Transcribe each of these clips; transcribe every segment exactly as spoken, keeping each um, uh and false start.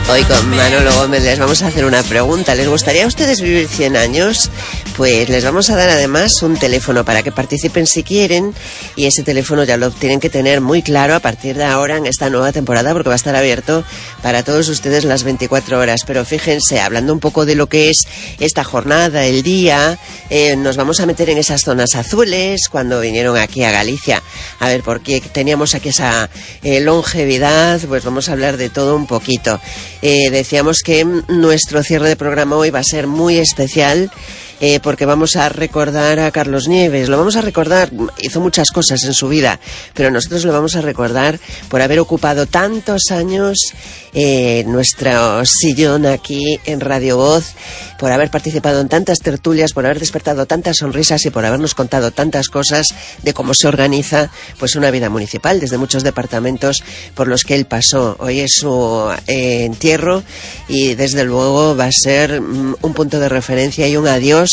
Hoy con Manolo Gómez les vamos a hacer una pregunta. ¿Les gustaría a ustedes vivir cien años? Pues les vamos a dar además un teléfono para que participen si quieren, y ese teléfono ya lo tienen que tener muy claro a partir de ahora en esta nueva temporada, porque va a estar abierto para todos ustedes las veinticuatro horas. Pero fíjense, hablando un poco de lo que es esta jornada, el día, eh, nos vamos a meter en esas zonas azules cuando vinieron aquí a Galicia. A ver, por qué teníamos aquí esa eh, longevidad, pues vamos a hablar de todo un poquito. Eh, decíamos que nuestro cierre de programa hoy va a ser muy especial, eh, porque vamos a recordar a Carlos Nieves. Lo vamos a recordar, hizo muchas cosas en su vida, pero nosotros lo vamos a recordar por haber ocupado tantos años eh, nuestro sillón aquí en Radio Voz, por haber participado en tantas tertulias, por haber despertado tantas sonrisas y por habernos contado tantas cosas de cómo se organiza pues una vida municipal desde muchos departamentos por los que él pasó. Hoy es su eh, entierro y desde luego va a ser mm, un punto de referencia y un adiós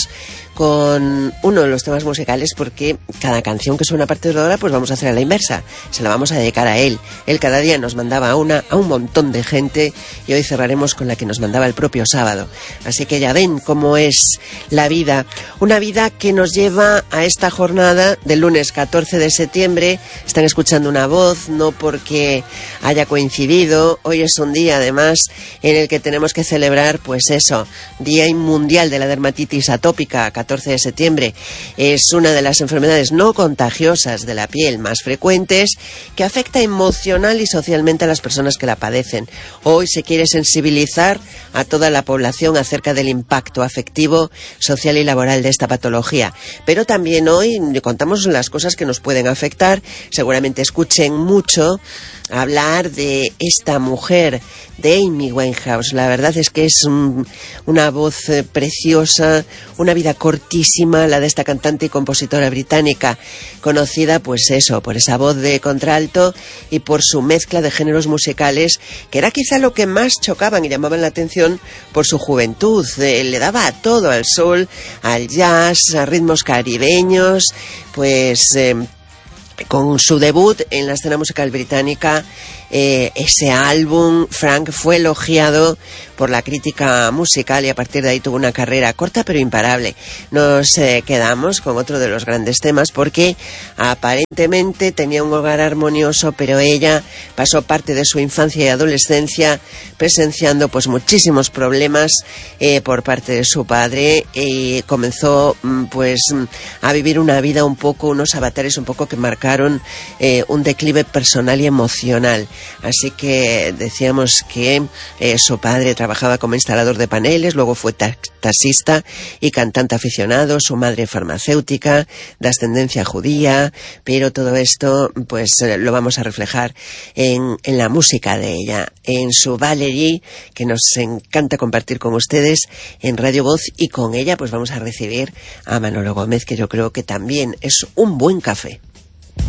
con uno de los temas musicales, porque cada canción que suena a partir de ahora pues vamos a hacer a la inversa, se la vamos a dedicar a él. Él cada día nos mandaba a una, a un montón de gente, y hoy cerraremos con la que nos mandaba el propio sábado. Así que ya ven cómo es la vida, una vida que nos lleva a esta jornada del lunes catorce de septiembre. Están escuchando una voz, no porque haya coincidido, hoy es un día además en el que tenemos que celebrar pues eso, Día Mundial de la Dermatitis Atópica. catorce de septiembre es una de las enfermedades no contagiosas de la piel más frecuentes, que afecta emocional y socialmente a las personas que la padecen. Hoy se quiere sensibilizar a toda la población acerca del impacto afectivo, social y laboral de esta patología. Pero también hoy contamos las cosas que nos pueden afectar. Seguramente escuchen mucho hablar de esta mujer, de Amy Winehouse. La verdad es que es un, una voz eh, preciosa, una vida cortísima, la de esta cantante y compositora británica, conocida pues eso, por esa voz de contralto y por su mezcla de géneros musicales, que era quizá lo que más chocaban y llamaban la atención por su juventud. Eh, le daba a todo, al soul, al jazz, a ritmos caribeños, pues Eh, con su debut en la escena musical británica, eh, ese álbum, Frank, fue elogiado por la crítica musical y a partir de ahí tuvo una carrera corta pero imparable. Nos eh, quedamos con otro de los grandes temas porque aparentemente tenía un hogar armonioso, pero ella pasó parte de su infancia y adolescencia presenciando pues muchísimos problemas eh, por parte de su padre, y comenzó pues a vivir una vida un poco, unos avatares un poco que marcaron eh, un declive personal y emocional. Así que decíamos que eh, su padre trabajaba como instalador de paneles, luego fue ta- taxista y cantante aficionado, su madre farmacéutica, de ascendencia judía, pero todo esto pues eh, lo vamos a reflejar en, en la música de ella, en su Valerie, que nos encanta compartir con ustedes en Radio Voz, y con ella pues vamos a recibir a Manolo Gómez, que yo creo que también es un buen café.